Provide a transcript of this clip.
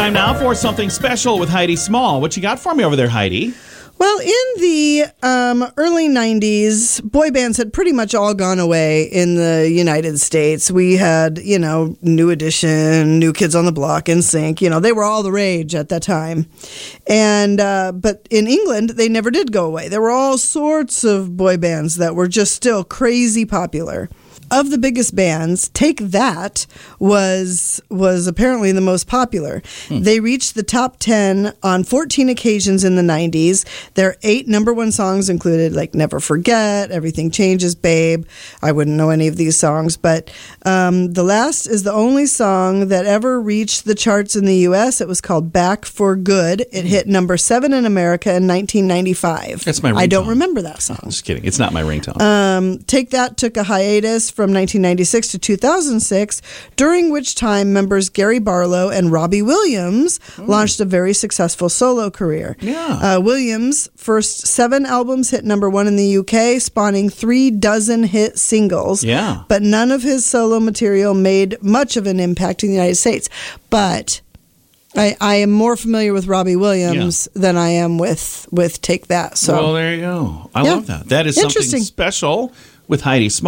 Time now for something special with Heidi Small. What you got for me over there, Heidi? Well, in the early 90s, boy bands had pretty much all gone away in the United States. We had, New Edition, New Kids on the Block, NSYNC. They were all the rage at that time. And but in England, they never did go away. There were all sorts of boy bands that were just still crazy popular. Of the biggest bands, Take That was apparently the most popular. They reached the top 10 on 14 occasions in the 90s. Their 8 number one songs included like Never Forget, Everything Changes, Babe. I wouldn't know any of these songs, but the last is the only song that ever reached the charts in the U.S. It was called Back for Good. It hit number 7 in America in 1995. That's my ringtone. I don't remember that song. Just kidding. It's not my ringtone. Take That took a hiatus from 1996 to 2006, during which time members Gary Barlow and Robbie Williams launched a very successful solo career. Yeah. Williams' first 7 albums hit number 1 in the UK, spawning 36 hit singles. Yeah. But none of his solo material made much of an impact in the United States. But I am more familiar with Robbie Williams than I am with Take That. So, well, there you go. I love that. That is something special with Heidi Small.